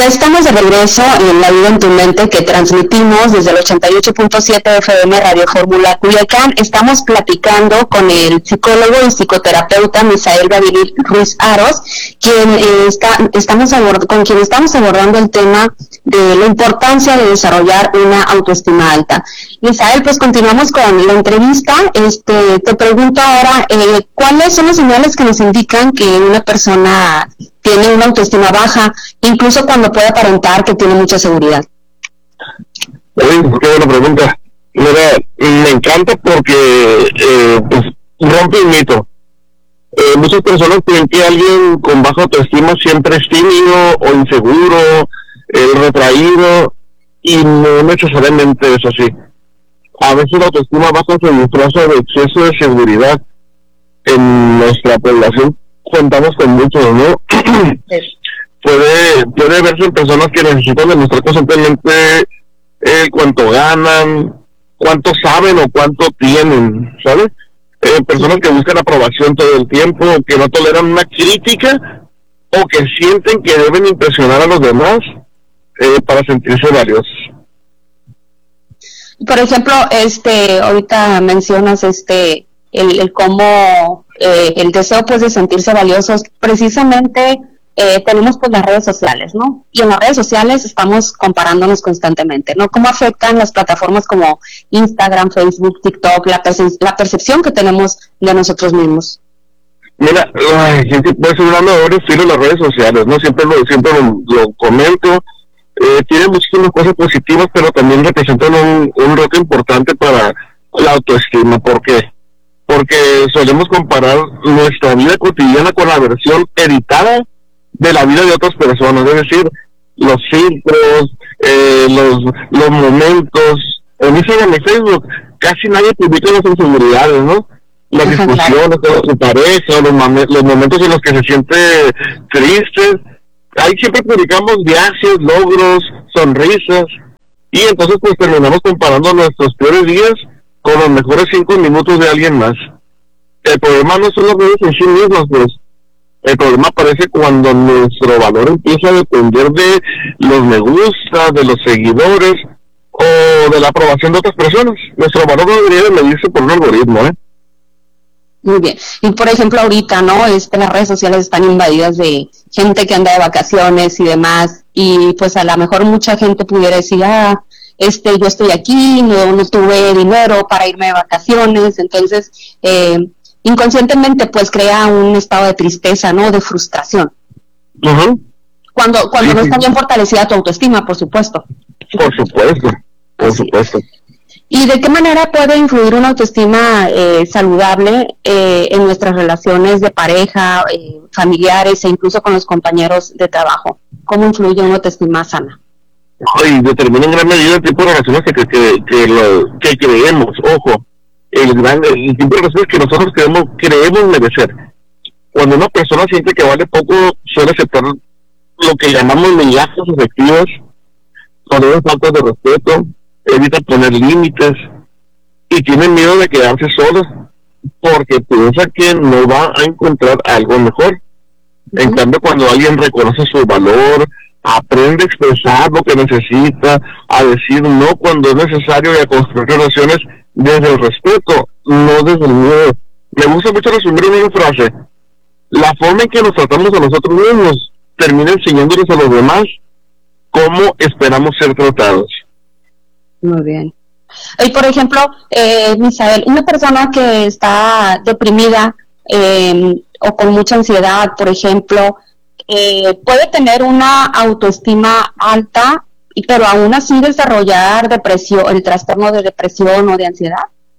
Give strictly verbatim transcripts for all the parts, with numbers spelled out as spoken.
Ya estamos de regreso en La Vida en tu Mente, que transmitimos desde el ochenta y ocho punto siete F M Radio Fórmula Culiacán. Estamos platicando con el psicólogo y psicoterapeuta Misael Gabriel Ruiz Aros, quien eh, está, estamos abord- con quien estamos abordando el tema de la importancia de desarrollar una autoestima alta. Misael, pues continuamos con la entrevista. Este, te pregunto ahora, eh, ¿cuáles son las señales que nos indican que una persona tiene una autoestima baja, incluso cuando puede aparentar que tiene mucha seguridad? Uy, qué buena pregunta. Mira, me encanta porque eh, pues, rompe un mito. Eh, muchas personas creen que alguien con baja autoestima siempre es tímido o inseguro, eh, retraído, y no necesariamente es así. A veces la autoestima baja se disfraza de exceso de seguridad. En nuestra población contamos con muchos, ¿no? puede puede verse en personas que necesitan demostrar constantemente eh, cuánto ganan, cuánto saben o cuánto tienen, ¿sabes? Eh, personas que buscan aprobación todo el tiempo, que no toleran una crítica o que sienten que deben impresionar a los demás eh, para sentirse valiosos. Por ejemplo, este, ahorita mencionas este el, el cómo eh, el deseo pues de sentirse valiosos, precisamente eh, tenemos pues las redes sociales, ¿no? Y en las redes sociales estamos comparándonos constantemente, ¿no? ¿Cómo afectan las plataformas como Instagram, Facebook, TikTok, la, perce- la percepción que tenemos de nosotros mismos? Mira, ay, gente puede ser un ahora estilo en las redes sociales, ¿no? Siempre lo, siempre lo, lo comento. Eh, tiene muchísimas cosas positivas, pero también representan un, un reto importante para la autoestima. ¿Por qué? Porque solemos comparar nuestra vida cotidiana con la versión editada de la vida de otras personas, es decir, los filtros, eh, los los momentos. En Instagram y Facebook casi nadie publica las inseguridades, ¿no? Las discusiones con su pareja, los, mame- los momentos en los que se siente triste. Ahí siempre publicamos viajes, logros, sonrisas, y entonces pues terminamos comparando nuestros peores días con los mejores cinco minutos de alguien más. El problema no son las redes en sí mismas, pues. El problema aparece cuando nuestro valor empieza a depender de los me gusta, de los seguidores o de la aprobación de otras personas. Nuestro valor no debería de medirse por un algoritmo, ¿eh? Muy bien. Y por ejemplo ahorita, ¿no? Este, las redes sociales están invadidas de gente que anda de vacaciones y demás, y pues a lo mejor mucha gente pudiera decir, ah, este, yo estoy aquí, no, no tuve dinero para irme de vacaciones, entonces eh, inconscientemente pues crea un estado de tristeza, ¿no? De frustración. Uh-huh. Cuando cuando Sí, no sí. está bien fortalecida tu autoestima, por supuesto. Por supuesto, por Así supuesto. ¿Y de qué manera puede influir una autoestima eh, saludable eh, en nuestras relaciones de pareja, eh, familiares e incluso con los compañeros de trabajo? ¿Cómo influye una autoestima sana? Y determina en gran medida el tipo de relaciones que, que, que, que, lo, que creemos, ojo, el gran el tipo de relaciones que nosotros creemos, creemos merecer. Cuando una persona siente que vale poco, suele aceptar lo que llamamos migajas afectivas, tolera faltas de respeto, evita poner límites y tiene miedo de quedarse sola porque piensa que no va a encontrar algo mejor. Uh-huh. En cambio, cuando alguien reconoce su valor, aprende a expresar lo que necesita, a decir no cuando es necesario y a construir relaciones desde el respeto, no desde el miedo. Me gusta mucho resumir en una frase: la forma en que nos tratamos a nosotros mismos termina enseñándoles a los demás cómo esperamos ser tratados. Muy bien. Y por ejemplo, eh, Misael, una persona que está deprimida eh, o con mucha ansiedad, por ejemplo, eh, puede tener una autoestima alta, pero aún así desarrollar depresión, el trastorno de depresión o de ansiedad.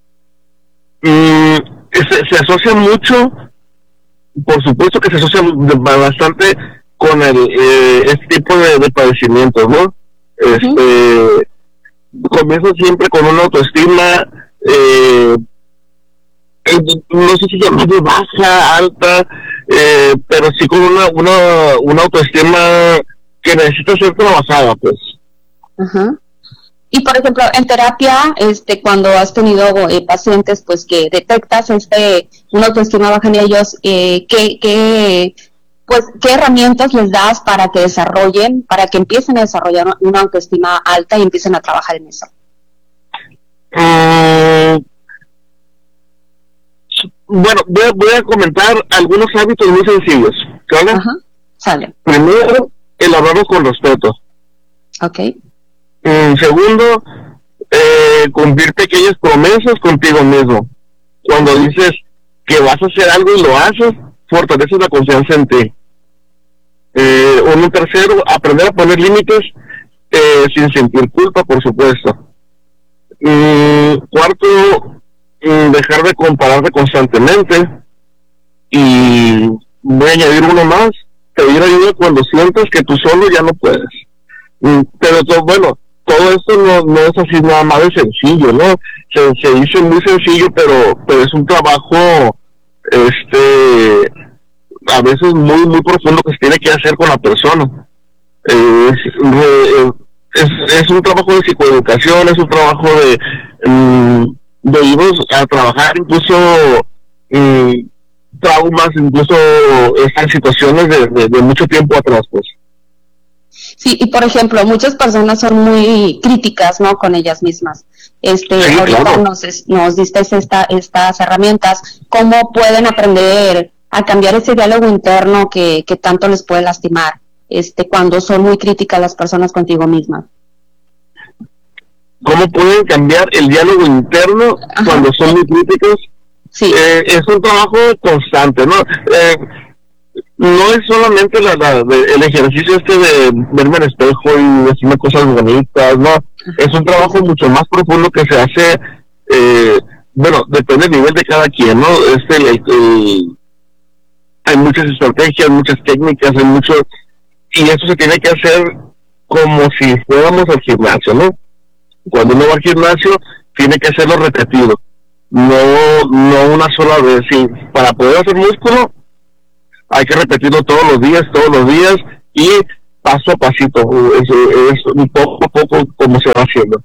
Mm, se, se asocia mucho, por supuesto que se asocia bastante con el eh, este tipo de, de padecimientos, ¿no? Este uh-huh. Comienza siempre con una autoestima, eh, no sé si llamarlo baja, alta, eh, pero sí con una, una una autoestima que necesita ser trabajada, pues. Uh-huh. Y por ejemplo, en terapia, este, cuando has tenido eh, pacientes, pues que detectas este una autoestima baja en ellos, eh, ¿qué, qué pues, ¿qué herramientas les das para que desarrollen, para que empiecen a desarrollar una autoestima alta y empiecen a trabajar en eso? Uh, bueno, voy a, voy a comentar algunos hábitos muy sencillos, ¿vale? Ajá, sale. Primero, el hablarlo con respeto. Ok. Um, segundo, eh, cumplir pequeñas promesas contigo mismo. Cuando dices que vas a hacer algo y lo haces, fortaleces la confianza en ti. Eh, un tercero, aprender a poner límites eh, sin sentir culpa, por supuesto. Mm, cuarto, mm, dejar de compararte constantemente. Y voy a añadir uno más, pedir ayuda cuando sientas que tú solo ya no puedes. Mm, pero todo, bueno, todo esto no, no es así nada más de sencillo, ¿no? Se, se dice muy sencillo, pero, pero es un trabajo, este, a veces muy, muy profundo que se tiene que hacer con la persona. Eh, es, es, es un trabajo de psicoeducación, es un trabajo de, um, de irnos a trabajar incluso um, traumas, incluso estas situaciones de, de, de mucho tiempo atrás, pues. Sí, y por ejemplo, muchas personas son muy críticas, ¿no?, con ellas mismas. Este, sí, ahorita claro. nos, nos diste esta, estas herramientas. ¿Cómo pueden aprender a cambiar ese diálogo interno que, que tanto les puede lastimar, este, cuando son muy críticas las personas contigo mismas? ¿Cómo pueden cambiar el diálogo interno Ajá. cuando son muy críticos? Sí. Eh, es un trabajo constante, ¿no? Eh, no es solamente la, la de, el ejercicio este de verme al espejo y decirme cosas bonitas, ¿no? Es un trabajo mucho más profundo que se hace, eh, bueno, depende del nivel de cada quien, ¿no? Este, el, el, hay muchas estrategias, muchas técnicas, hay mucho, y eso se tiene que hacer como si fuéramos al gimnasio, ¿no? Cuando uno va al gimnasio, tiene que hacerlo repetido, no, no una sola vez, sí, para poder hacer músculo, hay que repetirlo todos los días, todos los días, y paso a pasito, es, es poco a poco como se va haciendo.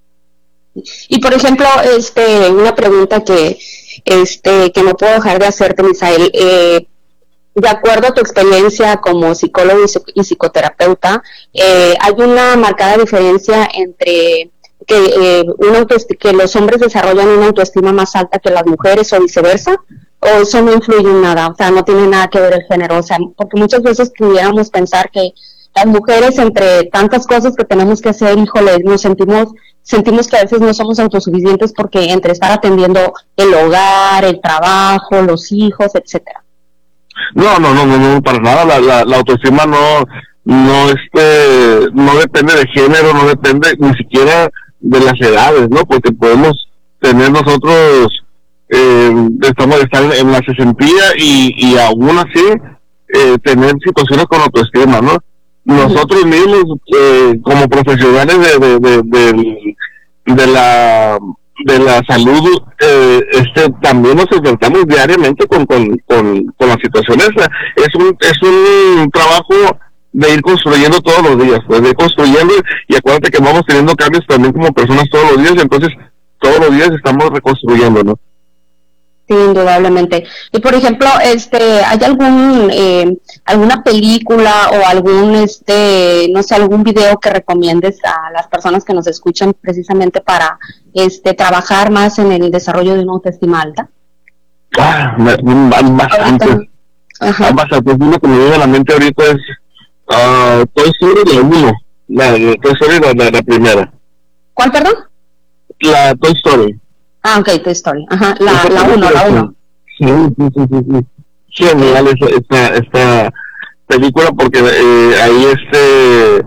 Y por ejemplo, este, una pregunta que, este, que no puedo dejar de hacerte, Misael, eh, de acuerdo a tu experiencia como psicólogo y psicoterapeuta, eh, hay una marcada diferencia entre que, eh, una autoestima, que los hombres desarrollan una autoestima más alta que las mujeres o viceversa, o eso no influye en nada, o sea, no tiene nada que ver el género, o sea, porque muchas veces pudiéramos pensar que las mujeres, entre tantas cosas que tenemos que hacer, híjole, nos sentimos, sentimos que a veces no somos autosuficientes porque entre estar atendiendo el hogar, el trabajo, los hijos, etcétera. No, no, no, no, no, para nada, la, la, la autoestima no, no, este, no depende de género, no depende ni siquiera de las edades, ¿no? Porque podemos tener nosotros, eh, estamos estar en la sesentía y, y aún así eh, tener situaciones con autoestima, ¿no? Nosotros mismos, eh, como profesionales de, de, de, de, de la de la salud, eh, este también nos enfrentamos diariamente con con, con, con las situaciones. Es un es un trabajo de ir construyendo todos los días, pues de ir construyendo, y acuérdate que vamos teniendo cambios también como personas todos los días, entonces todos los días estamos reconstruyendo, ¿no? Sí, indudablemente. Y por ejemplo, este, ¿hay algún eh, alguna película o algún este, no sé, algún video que recomiendes a las personas que nos escuchan precisamente para este trabajar más en el desarrollo de una autoestima alta? Ah, bastante. Ajá. Bastante. Uno que me viene a la mente ahorita es uh, Toy Story la uno, la Toy Story la, la, la primera. ¿Cuál, perdón? La Toy Story. Ah, ok, Toy Story. Ajá, la la uno, la uno. Sí, sí, sí, sí, sí. Genial esta, esta, esta película porque eh, ahí este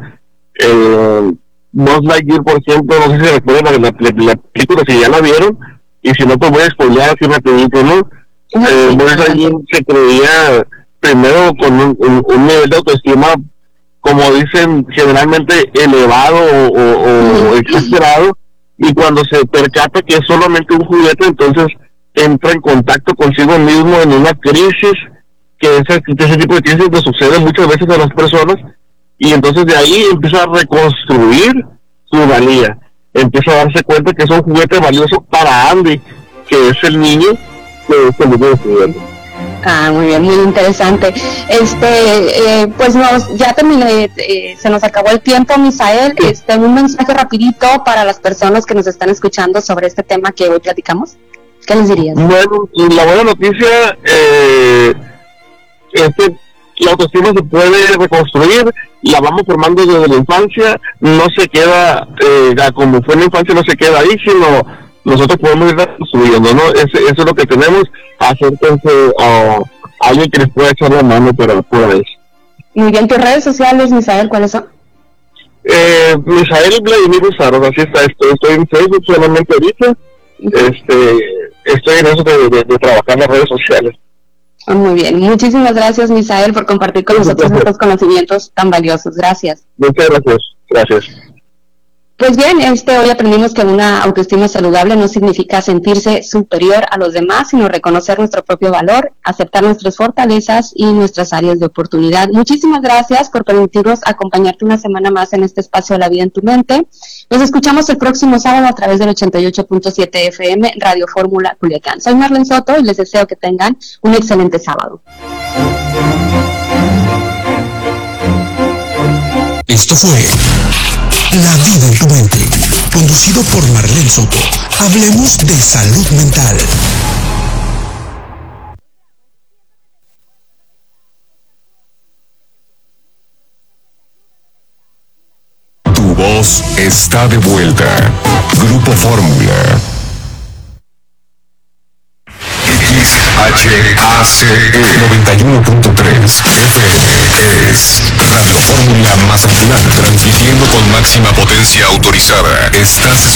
eh, Buzz Lightyear, por ejemplo, no sé si recuerdan la, la, la película, si ya la vieron, y si no, pues voy a spoilear así rapidito, ¿no? Eh, Buzz Lightyear se creía primero con un, un, un nivel de autoestima, como dicen generalmente, elevado o, o, o exagerado, y cuando se percata que es solamente un juguete, entonces entra en contacto consigo mismo en una crisis, que ese, ese tipo de crisis le sucede muchas veces a las personas, y entonces de ahí empieza a reconstruir su valía, empieza a darse cuenta que es un juguete valioso para Andy, que es el niño que es el niño estudiante. Ah, muy bien, muy interesante. Este, eh, pues nos, ya terminé, eh, se nos acabó el tiempo, Misael. Este, un mensaje rapidito para las personas que nos están escuchando sobre este tema que hoy platicamos. ¿Qué les dirías? Bueno, la buena noticia, eh, es que la autoestima se puede reconstruir, la vamos formando desde la infancia, no se queda, eh, como fue en la infancia, no se queda ahí, sino nosotros podemos ir reconstruyendo, ¿no? Ese, eso es lo que tenemos, acérquense a alguien que les pueda echar la mano para, para eso. Muy bien, tus redes sociales, Misael, ¿cuáles son? Eh, Misael Vladimir Usaros, así está, estoy, estoy en Facebook solamente ahorita, este, estoy en eso de, de, de trabajar las redes sociales. Muy bien, muchísimas gracias, Misael, por compartir con nosotros estos conocimientos tan valiosos. Gracias. Muchas gracias, gracias. Pues bien, este hoy aprendimos que una autoestima saludable no significa sentirse superior a los demás, sino reconocer nuestro propio valor, aceptar nuestras fortalezas y nuestras áreas de oportunidad. Muchísimas gracias por permitirnos acompañarte una semana más en este espacio de La Vida en tu Mente. Nos escuchamos el próximo sábado a través del ochenta y ocho punto siete F M Radio Fórmula Culiacán. Soy Marlene Soto y les deseo que tengan un excelente sábado. Esto fue La Vida en tu Mente, conducido por Marlene Soto. Hablemos de salud mental. Tu voz está de vuelta. Grupo Fórmula. X H A C E noventa y uno punto tres F M es Radio Fórmula Mazatlán, transmitiendo con máxima potencia autorizada. Estás